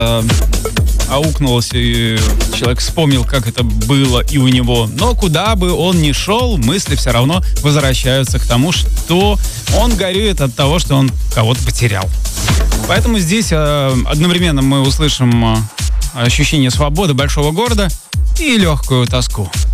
аукнулось, и человек вспомнил, как это было и у него. Но куда бы он ни шел, мысли все равно возвращаются к тому, что он горюет от того, что он кого-то потерял. Поэтому здесь одновременно мы услышим ощущение свободы большого города и легкую тоску.